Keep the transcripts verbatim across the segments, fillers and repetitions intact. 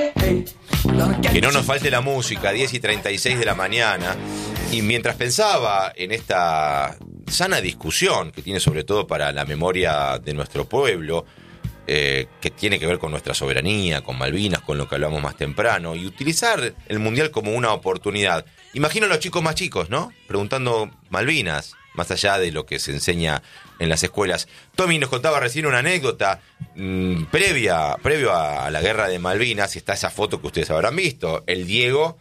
Que no nos falte la música, diez y treinta y seis de la mañana. Y mientras pensaba en esta sana discusión que tiene sobre todo para la memoria de nuestro pueblo, eh, que tiene que ver con nuestra soberanía, con Malvinas, con lo que hablamos más temprano, y utilizar el Mundial como una oportunidad. Imagino a los chicos más chicos, ¿no? Preguntando Malvinas, más allá de lo que se enseña en las escuelas. Tommy nos contaba recién una anécdota mmm, previa, previo a, a la guerra de Malvinas, y está esa foto que ustedes habrán visto, el Diego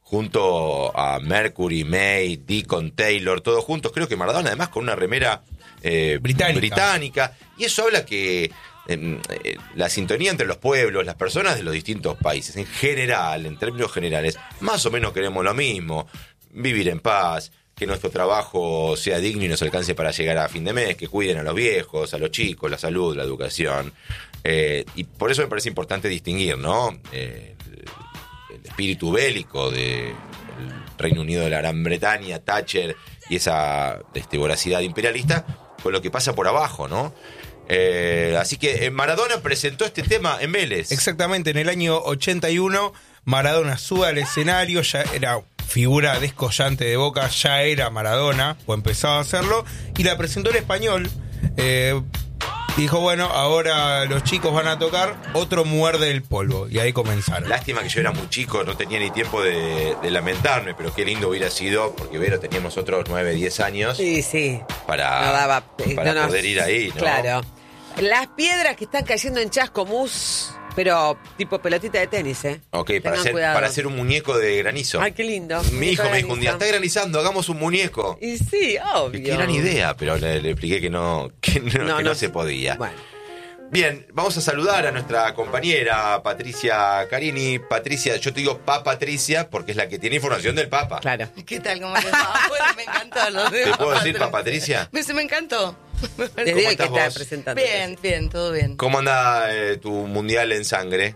junto a Mercury, May, Deacon, Taylor, todos juntos, creo que Maradona además con una remera eh, británica. británica, y eso habla que eh, eh, la sintonía entre los pueblos, las personas de los distintos países, en general, en términos generales, más o menos queremos lo mismo, vivir en paz, que nuestro trabajo sea digno y nos alcance para llegar a fin de mes, que cuiden a los viejos, a los chicos, la salud, la educación. Eh, y por eso me parece importante distinguir, ¿no? Eh, el, el espíritu bélico del Reino Unido de la Gran Bretaña, Thatcher y esa este, voracidad imperialista, con lo que pasa por abajo, ¿no? Eh, así que Maradona presentó este tema en Vélez. Exactamente, en el año ochenta y uno, Maradona sube al escenario, ya era figura descollante de Boca, ya era Maradona, o empezaba a hacerlo, y la presentó en español. Eh, dijo, bueno, ahora los chicos van a tocar Otro Muerde el Polvo, y ahí comenzaron. Lástima que yo era muy chico, no tenía ni tiempo de, de lamentarme, pero qué lindo hubiera sido, porque Vero, teníamos otros nueve, diez años. Sí, sí. Para, no daba, para no, no, poder ir ahí, ¿no? Claro. Las piedras que están cayendo en Chascomús, pero tipo pelotita de tenis, ¿eh? Ok, para hacer, para hacer un muñeco de granizo. Ay, qué lindo. Mi hijo me dijo un día, está granizando, hagamos un muñeco. Y sí, obvio. Qué gran idea, pero le, le expliqué que no, que no, no, que no, no se podía. Bueno. Bien, vamos a saludar a nuestra compañera Patricia Carini. Patricia, yo te digo Pa Patricia porque es la que tiene información del Papa. Claro. ¿Qué tal? ¿Cómo les va? Bueno, me encantó lo de ¿Te puedo decir Pa Patricia? Me, se me encantó. Desde hoy que está presentando. Bien, bien, todo bien. ¿Cómo anda eh, tu mundial en sangre?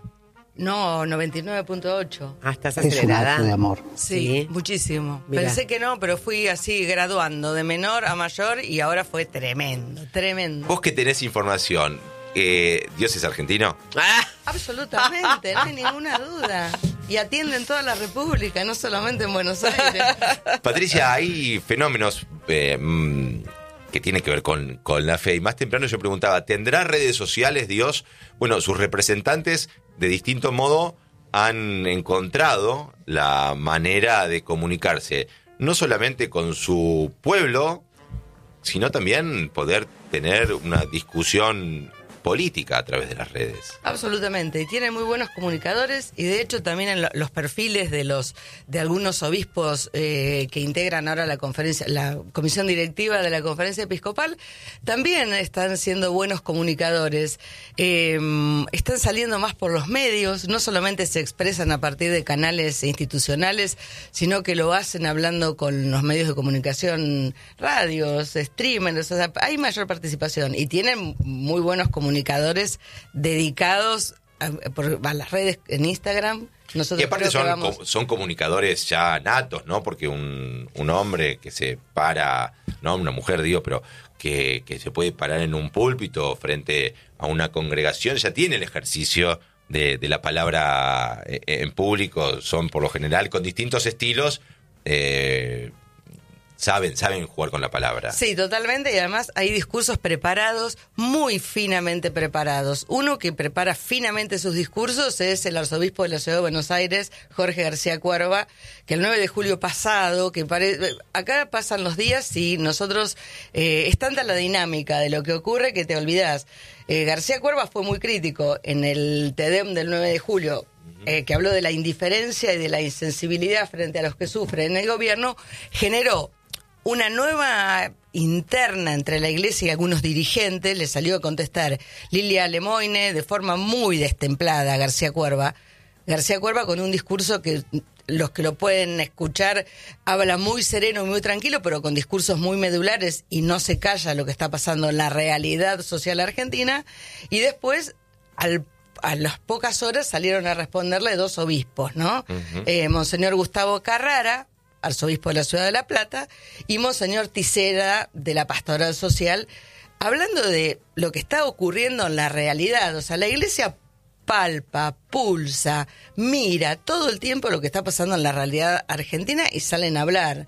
No, noventa y nueve punto ocho. Ah, estás acelerada. Es un acto de amor. Sí, Sí. muchísimo. Mirá. Pensé que no, pero fui así graduando de menor a mayor y ahora fue tremendo, tremendo. Vos que tenés información, eh, ¿Dios es argentino? Ah, Absolutamente, no hay ninguna duda. Y atienden toda la República, no solamente en Buenos Aires. Patricia, hay fenómenos eh, mm, que tienen que ver con, con la fe. Y más temprano yo preguntaba, ¿tendrá redes sociales Dios? Bueno, sus representantes de distinto modo han encontrado la manera de comunicarse, no solamente con su pueblo, sino también poder tener una discusión política a través de las redes. Absolutamente, y tienen muy buenos comunicadores y de hecho también en lo, los perfiles de los de algunos obispos eh, que integran ahora la conferencia, la comisión directiva de la conferencia episcopal, también están siendo buenos comunicadores, eh, están saliendo más por los medios, no solamente se expresan a partir de canales institucionales, sino que lo hacen hablando con los medios de comunicación, radios, streamers, o sea, hay mayor participación y tienen muy buenos comunicadores comunicadores dedicados a, a las redes en Instagram. Nosotros y aparte creo son, que vamos... com, son comunicadores ya natos, ¿no? Porque un, un hombre que se para, no una mujer digo, pero que, que se puede parar en un púlpito frente a una congregación, ya tiene el ejercicio de, de la palabra en público, son por lo general con distintos estilos, eh, Saben, saben jugar con la palabra. Sí, totalmente, y además hay discursos preparados, muy finamente preparados. Uno que prepara finamente sus discursos es el arzobispo de la Ciudad de Buenos Aires, Jorge García Cuerva, que el nueve de julio pasado, que pare... acá pasan los días y nosotros, eh, es tanta la dinámica de lo que ocurre que te olvidás. Eh, García Cuerva fue muy crítico en el Te Deum del nueve de julio, eh, que habló de la indiferencia y de la insensibilidad frente a los que sufren en el gobierno, generó una nueva interna entre la iglesia y algunos dirigentes. Le salió a contestar Lilia Lemoine de forma muy destemplada a García Cuerva. García Cuerva con un discurso que los que lo pueden escuchar habla muy sereno y muy tranquilo, pero con discursos muy medulares y no se calla lo que está pasando en la realidad social argentina. Y después, al a las pocas horas, salieron a responderle dos obispos, ¿no? Uh-huh. Eh, Monseñor Gustavo Carrara, arzobispo de la Ciudad de La Plata, y Monseñor Tisera, de la Pastoral Social, hablando de lo que está ocurriendo en la realidad. O sea, la Iglesia palpa, pulsa, mira todo el tiempo lo que está pasando en la realidad argentina y salen a hablar,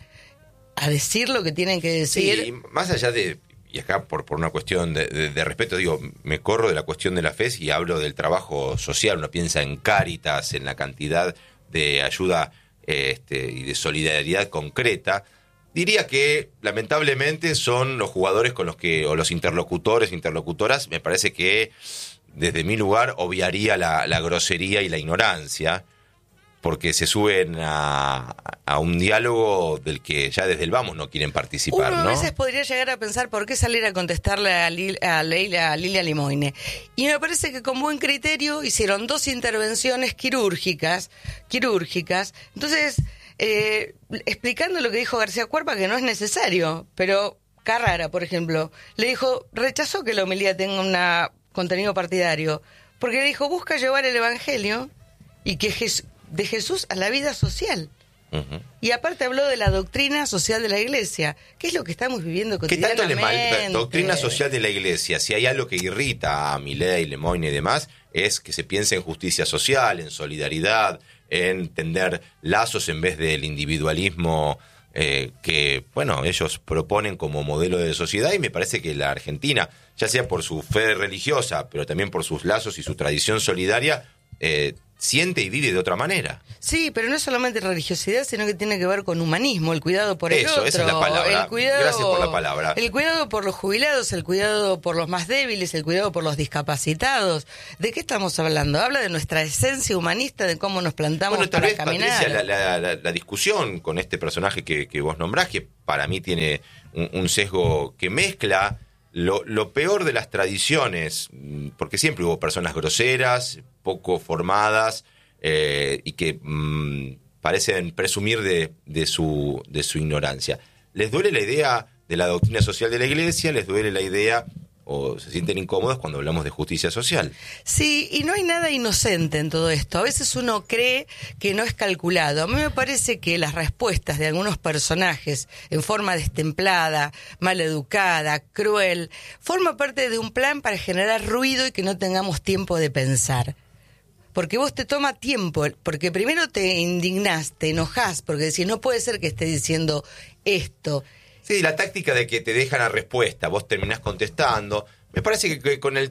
a decir lo que tienen que decir. Sí, más allá de, y acá por, por una cuestión de, de, de respeto, digo, me corro de la cuestión de la fe y hablo del trabajo social. Uno piensa en Cáritas, en la cantidad de ayuda este, y de solidaridad concreta. Diría que lamentablemente son los jugadores con los que, o los interlocutores, interlocutoras, me parece que desde mi lugar obviaría la, la grosería y la ignorancia, porque se suben a, a un diálogo del que ya desde el vamos no quieren participar, Uno ¿no? a veces podría llegar a pensar por qué salir a contestarle a, Lil, a, Leila, a Lilia Limoine. Y me parece que con buen criterio hicieron dos intervenciones quirúrgicas, quirúrgicas. Entonces, eh, explicando lo que dijo García Cuerva, que no es necesario, pero Carrara, por ejemplo, le dijo, rechazó que la homilía tenga un contenido partidario, porque le dijo, busca llevar el evangelio y que Jesús, de Jesús a la vida social. Uh-huh. Y aparte habló de la doctrina social de la Iglesia, que es lo que estamos viviendo cotidianamente. ¿Qué tanto le mal, doctrina social de la Iglesia? Si hay algo que irrita a Milei, Lemoyne y demás, es que se piense en justicia social, en solidaridad, en tender lazos en vez del individualismo eh, que, bueno, ellos proponen como modelo de sociedad. Y me parece que la Argentina, ya sea por su fe religiosa, pero también por sus lazos y su tradición solidaria, eh, siente y vive de otra manera. Sí, pero no es solamente religiosidad, sino que tiene que ver con humanismo, el cuidado por el Eso, otro. Esa es la palabra. El cuidado, Gracias por la palabra. El cuidado por los jubilados, el cuidado por los más débiles, el cuidado por los discapacitados. ¿De qué estamos hablando? Habla de nuestra esencia humanista, de cómo nos plantamos bueno, tal para vez, caminar. Patricia, la, la, la discusión con este personaje que, que vos nombrás, que para mí tiene un, un sesgo que mezcla lo, lo peor de las tradiciones, porque siempre hubo personas groseras, poco formadas, eh, y que mmm, parecen presumir de, de, su, de su ignorancia. ¿Les duele la idea de la doctrina social de la Iglesia? ¿Les duele la idea o se sienten incómodos cuando hablamos de justicia social? Sí, y no hay nada inocente en todo esto. A veces uno cree que no es calculado. A mí me parece que las respuestas de algunos personajes en forma destemplada, maleducada, cruel, forma parte de un plan para generar ruido y que no tengamos tiempo de pensar. Porque vos te toma tiempo, porque primero te indignás, te enojás, porque decís, no puede ser que esté diciendo esto. Sí, la táctica de que te dejan la respuesta, vos terminás contestando. Me parece que, que con el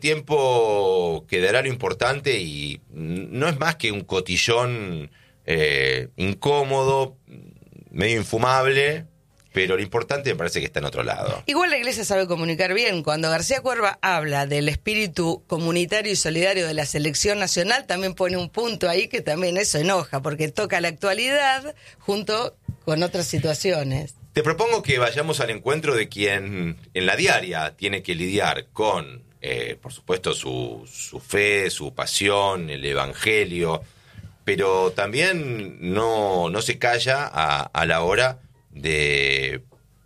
tiempo quedará lo importante y no es más que un cotillón eh, incómodo, medio infumable, pero lo importante me parece que está en otro lado. Igual la Iglesia sabe comunicar bien. Cuando García Cuerva habla del espíritu comunitario y solidario de la selección nacional, también pone un punto ahí que también eso enoja, porque toca la actualidad junto con otras situaciones. Te propongo que vayamos al encuentro de quien en la diaria tiene que lidiar con, eh, por supuesto, su, su fe, su pasión, el evangelio, pero también no, no se calla a, a la hora de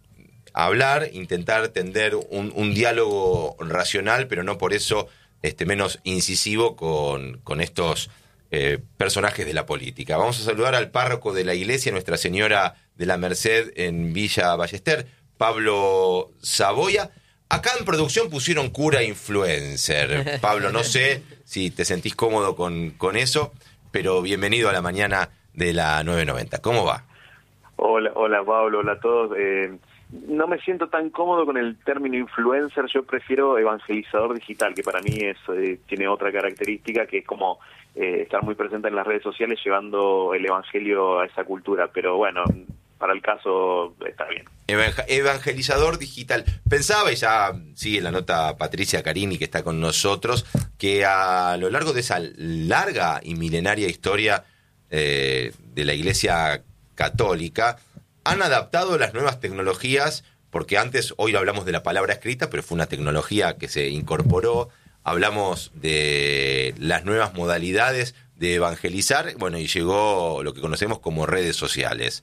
hablar, intentar tender un, un diálogo racional, pero no por eso este, menos incisivo con, con estos eh, personajes de la política. Vamos a saludar al párroco de la iglesia, Nuestra Señora de la Merced en Villa Ballester, Pablo Saboya. Acá en producción pusieron cura influencer. Pablo, no sé si te sentís cómodo con, con eso, pero bienvenido a la mañana de la nueve noventa. ¿Cómo va? Hola, hola Pablo, hola a todos. Eh, no me siento tan cómodo con el término influencer, yo prefiero evangelizador digital, que para mí es eh, tiene otra característica, que es como eh, estar muy presente en las redes sociales llevando el evangelio a esa cultura, pero bueno, para el caso está bien. Evangelizador digital. Pensaba, y ya sigue la nota Patricia Carini, que está con nosotros, que a lo largo de esa larga y milenaria historia eh, de la Iglesia Católica, han adaptado las nuevas tecnologías, porque antes, hoy hablamos de la palabra escrita, pero fue una tecnología que se incorporó. Hablamos de las nuevas modalidades de evangelizar, bueno, y llegó lo que conocemos como redes sociales.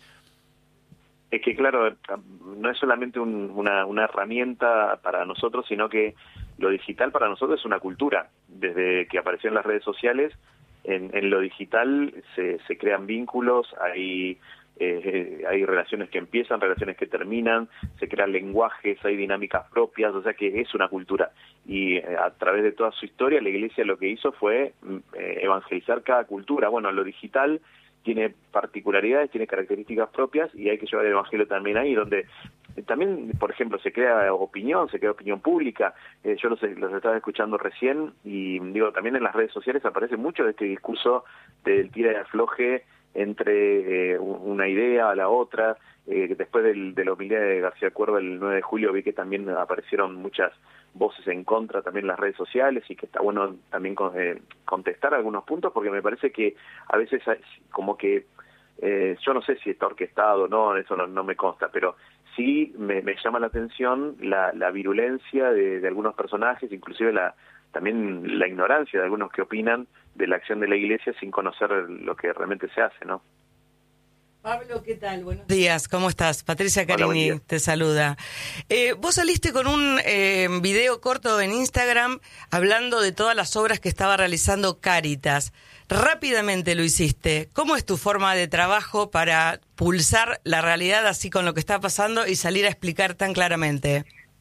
Es que claro, no es solamente un, una, una herramienta para nosotros, sino que lo digital para nosotros es una cultura. Desde que apareció en las redes sociales, en, en lo digital se, se crean vínculos, hay eh, hay relaciones que empiezan, relaciones que terminan, se crean lenguajes, hay dinámicas propias, o sea que es una cultura. Y eh, a través de toda su historia la Iglesia lo que hizo fue eh, evangelizar cada cultura. Bueno, lo digital tiene particularidades, tiene características propias y hay que llevar el evangelio también ahí, donde también, por ejemplo, se crea opinión, se crea opinión pública. Eh, yo los, los estaba escuchando recién y digo, también en las redes sociales aparece mucho de este discurso del tira y afloje entre eh, una idea a la otra. Eh, después del, de la homilía de García Cuerva el nueve de julio vi que también aparecieron muchas voces en contra también en las redes sociales y que está bueno también con, eh, contestar algunos puntos, porque me parece que a veces como que eh, yo no sé si está orquestado o no, eso no, no me consta, pero sí me, me llama la atención la, la virulencia de, de algunos personajes, inclusive la también la ignorancia de algunos que opinan de la acción de la Iglesia sin conocer lo que realmente se hace, ¿no? Pablo, ¿qué tal? Buenos días, ¿cómo estás? Patricia Carini Hola, te saluda. Eh, vos saliste con un eh, video corto en Instagram hablando de todas las obras que estaba realizando Cáritas. Rápidamente lo hiciste. ¿Cómo es tu forma de trabajo para pulsar la realidad así con lo que está pasando y salir a explicar tan claramente?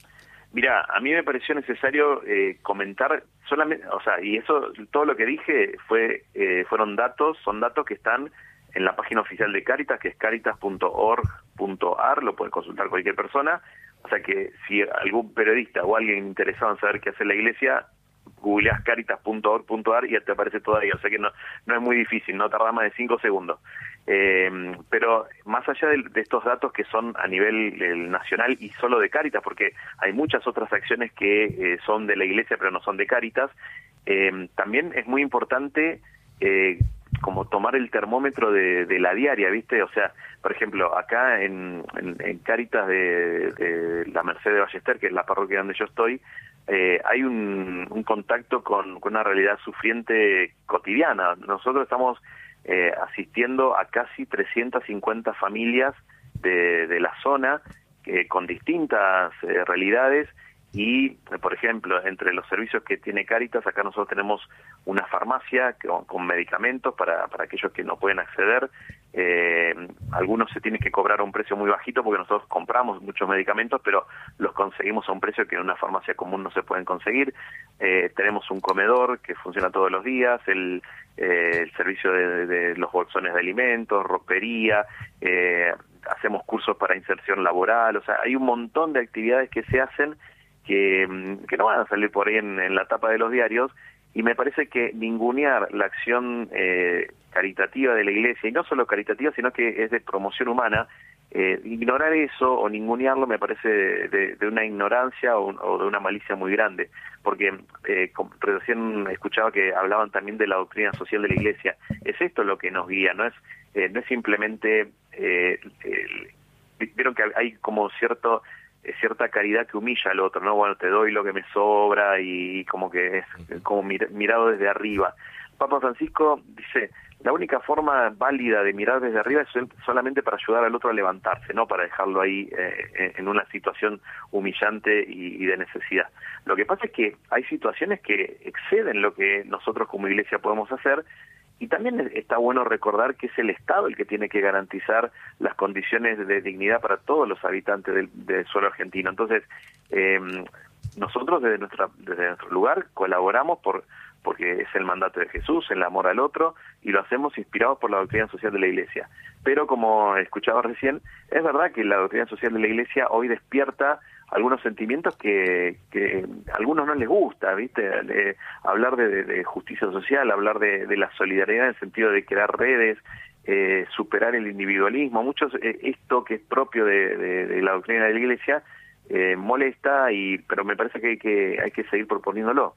Mira, a mí me pareció necesario eh, comentar solamente, o sea, y eso, todo lo que dije fue eh, fueron datos, son datos que están en la página oficial de Cáritas, que es caritas punto org punto a r, lo puede consultar cualquier persona. O sea que si algún periodista o alguien interesado en saber qué hace la Iglesia, googleás caritas punto org punto a r y ya te aparece todo ahí. O sea que no, no es muy difícil, no tarda más de cinco segundos. Eh, pero más allá de, de estos datos que son a nivel el, nacional y solo de Cáritas, porque hay muchas otras acciones que eh, son de la Iglesia pero no son de Cáritas, eh, también es muy importante eh, como tomar el termómetro de, de la diaria, ¿viste? O sea, por ejemplo, acá en, en, en Cáritas de, de la Merced de Ballester, que es la parroquia donde yo estoy, eh, hay un, un contacto con, con una realidad sufriente cotidiana. Nosotros estamos eh, asistiendo a casi trescientas cincuenta familias de, de la zona eh, con distintas eh, realidades. Y, por ejemplo, entre los servicios que tiene Cáritas, acá nosotros tenemos una farmacia con, con medicamentos para, para aquellos que no pueden acceder. Eh, algunos se tienen que cobrar a un precio muy bajito porque nosotros compramos muchos medicamentos, pero los conseguimos a un precio que en una farmacia común no se pueden conseguir. Eh, tenemos un comedor que funciona todos los días, el, eh, el servicio de, de los bolsones de alimentos, ropería, eh, hacemos cursos para inserción laboral. O sea, hay un montón de actividades que se hacen Que, que no van a salir por ahí en, en la tapa de los diarios, y me parece que ningunear la acción eh, caritativa de la Iglesia, y no solo caritativa, sino que es de promoción humana, eh, ignorar eso o ningunearlo me parece de, de, de una ignorancia o, o de una malicia muy grande, porque eh, recién escuchaba que hablaban también de la doctrina social de la Iglesia. Es esto lo que nos guía, no es, eh, no es simplemente, eh, eh, vieron que hay como cierto... cierta caridad que humilla al otro, ¿no? Bueno, te doy lo que me sobra y como que es como mir, mirado desde arriba. Papa Francisco dice, la única forma válida de mirar desde arriba es solamente para ayudar al otro a levantarse, no para dejarlo ahí eh, en una situación humillante y, y de necesidad. Lo que pasa es que hay situaciones que exceden lo que nosotros como Iglesia podemos hacer. Y también está bueno recordar que es el Estado el que tiene que garantizar las condiciones de dignidad para todos los habitantes del, del suelo argentino. Entonces, eh, nosotros desde, nuestra, desde nuestro lugar colaboramos por porque es el mandato de Jesús, el amor al otro, y lo hacemos inspirados por la doctrina social de la Iglesia. Pero como escuchaba recién, es verdad que la doctrina social de la Iglesia hoy despierta algunos sentimientos que, que a algunos no les gusta, ¿viste? De, hablar de, de, de justicia social, hablar de, de la solidaridad en el sentido de crear redes, eh, superar el individualismo. Muchos, eh, esto que es propio de, de, de la doctrina de la Iglesia, eh, molesta, y pero me parece que hay que, hay que seguir proponiéndolo.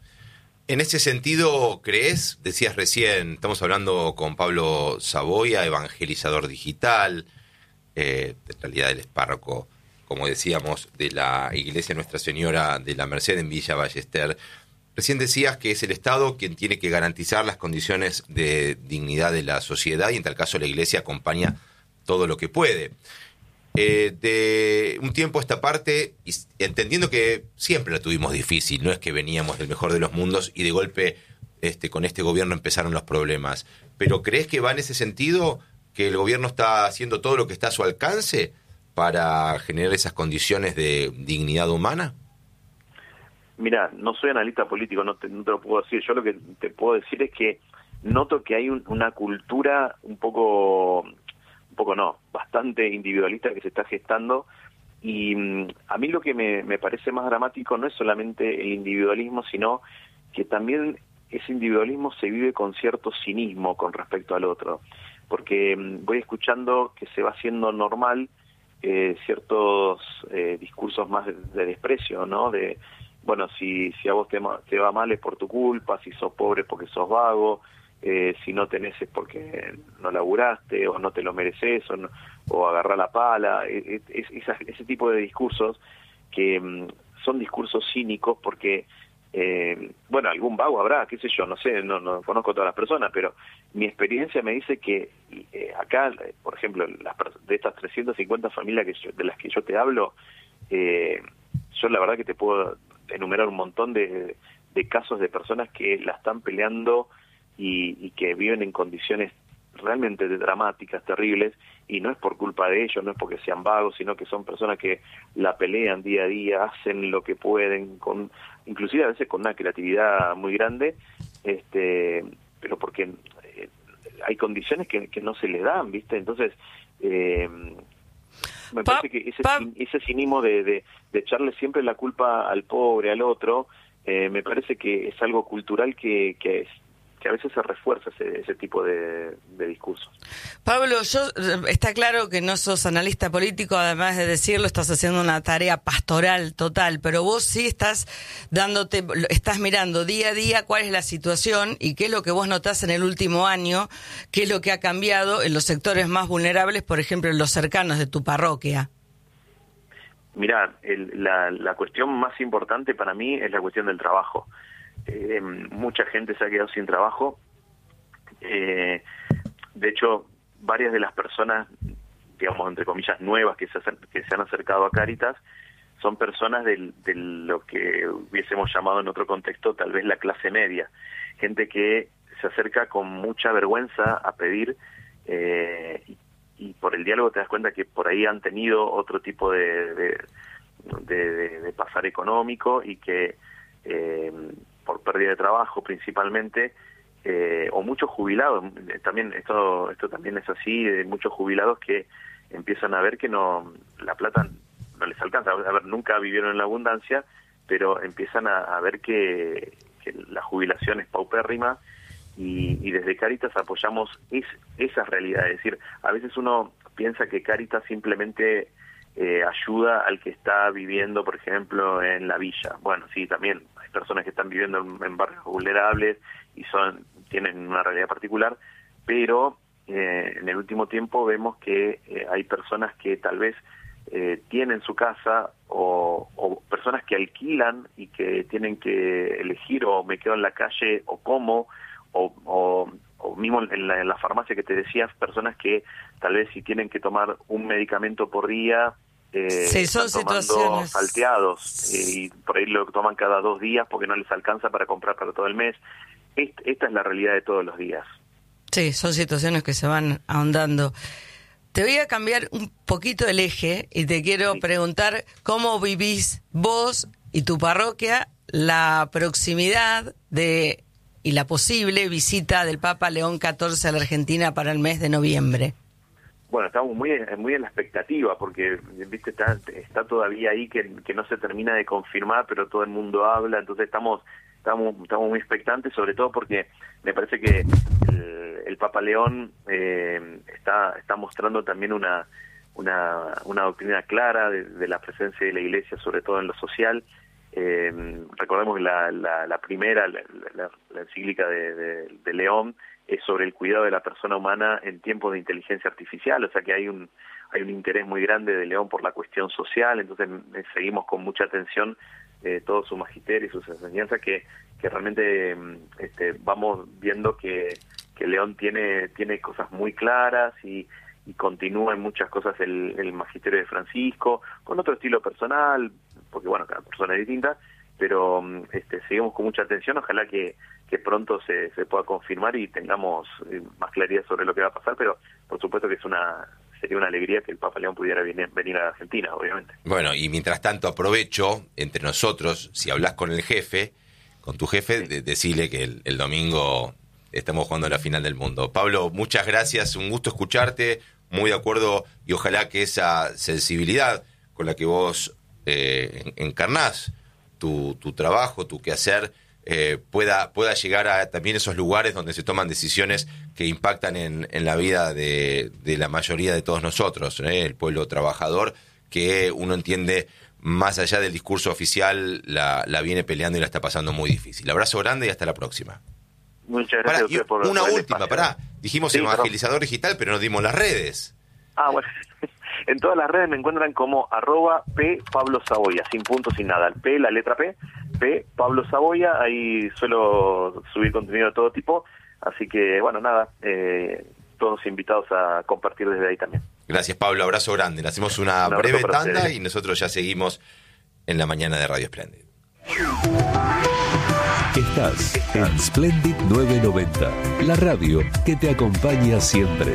En ese sentido, ¿crees? Decías recién, estamos hablando con Pablo Saboya, evangelizador digital, eh, en realidad él es párroco, como decíamos, de la Iglesia Nuestra Señora de la Merced en Villa Ballester. Recién decías que es el Estado quien tiene que garantizar las condiciones de dignidad de la sociedad y en tal caso la Iglesia acompaña todo lo que puede. Eh, de un tiempo a esta parte, y entendiendo que siempre la tuvimos difícil, no es que veníamos del mejor de los mundos y de golpe este, con este gobierno empezaron los problemas, pero ¿crees que va en ese sentido que el gobierno está haciendo todo lo que está a su alcance para generar esas condiciones de dignidad humana? Mira, no soy analista político, no te, no te lo puedo decir. Yo lo que te puedo decir es que noto que hay un, una cultura un poco, un poco no, bastante individualista que se está gestando, y mm, a mí lo que me, me parece más dramático no es solamente el individualismo, sino que también ese individualismo se vive con cierto cinismo con respecto al otro, porque mm, voy escuchando que se va haciendo normal eh, ciertos eh, discursos más de, de desprecio, ¿no? De bueno, si, si a vos te, te va mal es por tu culpa, si sos pobre es porque sos vago, eh, si no tenés es porque no laburaste o no te lo mereces o, no, o agarrá la pala, es, es, esa, ese tipo de discursos que mm, son discursos cínicos porque, eh, bueno, algún vago habrá, qué sé yo, no sé, no, no conozco a todas las personas, pero mi experiencia me dice que eh, acá, por ejemplo, las, de estas trescientas cincuenta familias que yo, de las que yo te hablo, eh, yo la verdad que te puedo enumerar un montón de, de casos de personas que la están peleando y, y que viven en condiciones realmente dramáticas, terribles, y no es por culpa de ellos, no es porque sean vagos, sino que son personas que la pelean día a día, hacen lo que pueden, con inclusive a veces con una creatividad muy grande, este pero porque eh, hay condiciones que, que no se les dan, ¿viste? Entonces, eh, me parece que ese, ese cinismo de, de, de echarle siempre la culpa al pobre, al otro, eh, me parece que es algo cultural que, que, es, que a veces se refuerza ese, ese tipo de, de discursos. Pablo, yo está claro que no sos analista político, además de decirlo, estás haciendo una tarea pastoral total, pero vos sí estás dándote, estás mirando día a día cuál es la situación y qué es lo que vos notás en el último año, qué es lo que ha cambiado en los sectores más vulnerables, por ejemplo, en los cercanos de tu parroquia. Mirá, el, la, la cuestión más importante para mí es la cuestión del trabajo. Eh, mucha gente se ha quedado sin trabajo. Eh, de hecho, varias de las personas, digamos, entre comillas, nuevas que se, que se han acercado a Cáritas, son personas de, de lo que hubiésemos llamado en otro contexto tal vez la clase media. Gente que se acerca con mucha vergüenza a pedir, eh, y, y por el diálogo te das cuenta que por ahí han tenido otro tipo de, de, de, de, de pasar económico y que eh, por pérdida de trabajo principalmente, eh, o muchos jubilados, también esto esto también es así, de muchos jubilados que empiezan a ver que no la plata no les alcanza, a ver, nunca vivieron en la abundancia, pero empiezan a, a ver que, que la jubilación es paupérrima, y, y desde Cáritas apoyamos es, esa realidad, es decir, a veces uno piensa que Cáritas simplemente eh, ayuda al que está viviendo, por ejemplo, en la villa. Bueno, sí, también hay personas que están viviendo en, en barrios vulnerables y son tienen una realidad particular, pero eh, en el último tiempo vemos que eh, hay personas que tal vez eh, tienen su casa o, o personas que alquilan y que tienen que elegir o me quedo en la calle o como, o, o, o mismo en la, en la farmacia que te decías, personas que tal vez si tienen que tomar un medicamento por día, eh, sí, son están tomando situaciones salteados, eh, y por ahí lo toman cada dos días porque no les alcanza para comprar para todo el mes. Esta, esta es la realidad de todos los días. Sí, son situaciones que se van ahondando. Te voy a cambiar un poquito el eje y te quiero sí. preguntar cómo vivís vos y tu parroquia la proximidad de y la posible visita del Papa León catorce a la Argentina para el mes de noviembre. Bueno, estamos muy muy en la expectativa porque, viste, está, está todavía ahí que, que no se termina de confirmar, pero todo el mundo habla, entonces estamos estamos estamos muy expectantes, sobre todo porque me parece que el, el Papa León eh, está está mostrando también una una una doctrina clara de, de la presencia de la Iglesia, sobre todo en lo social. Eh, recordemos que la, la, la primera, la, la, la encíclica de, de, de León es sobre el cuidado de la persona humana en tiempos de inteligencia artificial, o sea que hay un hay un interés muy grande de León por la cuestión social, entonces eh, seguimos con mucha atención eh, todo su magisterio y sus enseñanzas, que, que realmente este, vamos viendo que, que León tiene, tiene cosas muy claras y, y continúa en muchas cosas el, el magisterio de Francisco, con otro estilo personal, porque bueno, cada persona es distinta, pero este, seguimos con mucha atención, ojalá que, que pronto se, se pueda confirmar y tengamos eh, más claridad sobre lo que va a pasar, pero por supuesto que es una sería una alegría que el Papa León pudiera venir, venir a Argentina, obviamente. Bueno, y mientras tanto aprovecho, entre nosotros, si hablas con el jefe, con tu jefe, de, decirle que el, el domingo estamos jugando la final del mundo. Pablo, muchas gracias, un gusto escucharte, muy de acuerdo, y ojalá que esa sensibilidad con la que vos eh, encarnás tu, tu trabajo, tu quehacer, eh, pueda, pueda llegar a también esos lugares donde se toman decisiones que impactan en, en la vida de, de la mayoría de todos nosotros, ¿eh? El pueblo trabajador, que uno entiende más allá del discurso oficial, la, la viene peleando y la está pasando muy difícil. Abrazo grande y hasta la próxima. Muchas Pará, gracias a ustedes por una por el última, espacio. pará. Dijimos Sí, evangelizador digital, pero no dimos las redes. Ah, bueno. En todas las redes me encuentran como arroba P Pablo Saboya, sin punto, sin nada. El P, la letra P, P Pablo Saboya, ahí suelo subir contenido de todo tipo, así que bueno, nada, eh, todos invitados a compartir desde ahí también. Gracias, Pablo, abrazo grande. Le hacemos una Un abrazo breve para tanda ustedes. y nosotros ya seguimos en la mañana de Radio Splendid. Estás en Splendid novecientos noventa, la radio que te acompaña siempre.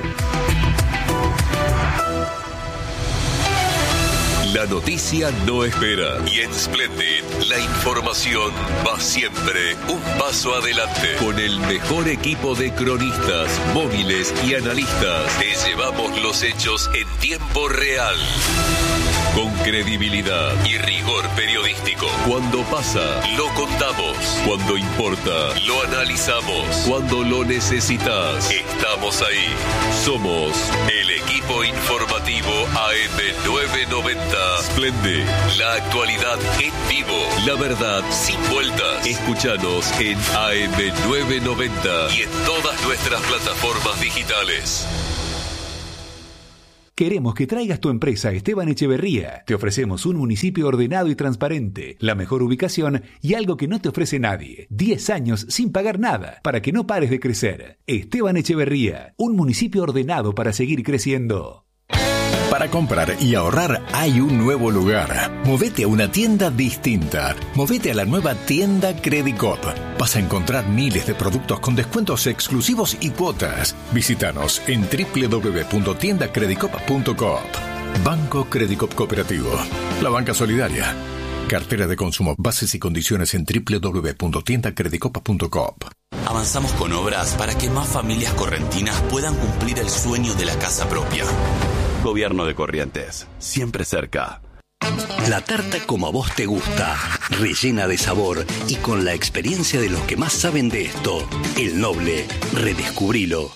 La noticia no espera y en Splendid la información va siempre un paso adelante. Con el mejor equipo de cronistas, móviles y analistas, te llevamos los hechos en tiempo real. Con credibilidad y rigor periodístico. Cuando pasa, lo contamos. Cuando importa, lo analizamos. Cuando lo necesitas, estamos ahí. Somos el equipo informativo A M novecientos noventa. Splendid, la actualidad en vivo. La verdad sin vueltas. Escúchanos en A M novecientos noventa y en todas nuestras plataformas digitales. Queremos que traigas tu empresa a Esteban Echeverría. Te ofrecemos un municipio ordenado y transparente, la mejor ubicación y algo que no te ofrece nadie. diez años sin pagar nada, para que no pares de crecer. Esteban Echeverría, un municipio ordenado para seguir creciendo. Para comprar y ahorrar hay un nuevo lugar. Movete a una tienda distinta. Movete a la nueva tienda Credicop. Vas a encontrar miles de productos con descuentos exclusivos y cuotas. Visítanos en doble u doble u doble u punto tienda credicop punto coop. Banco Credicop Cooperativo. La banca solidaria. Cartera de consumo. Bases y condiciones en doble u doble u doble u punto tienda credicop punto coop. Avanzamos con obras para que más familias correntinas puedan cumplir el sueño de la casa propia. Gobierno de Corrientes, siempre cerca. La tarta como a vos te gusta, rellena de sabor y con la experiencia de los que más saben de esto. El Noble, redescubrilo.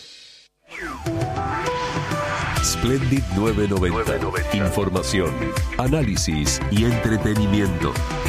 Splendid novecientos noventa. Información, análisis y entretenimiento.